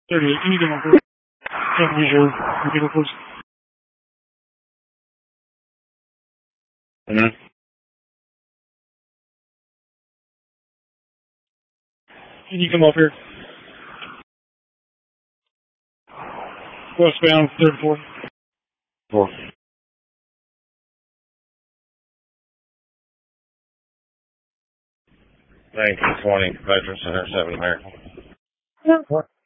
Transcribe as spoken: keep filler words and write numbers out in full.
thirty-eight, can you come over? Can't use your computer, please. Mm-hmm. Can you come up here? Westbound, thirty-four. Four. nineteen twenty, Veterans Center, seven American. Yeah. What?